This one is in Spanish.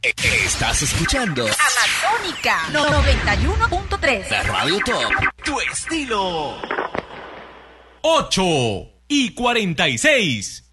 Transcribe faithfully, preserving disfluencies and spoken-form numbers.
Estás escuchando Amatónica noventa y uno punto tres. La Radio Top, tu estilo. ocho y cuarenta y seis.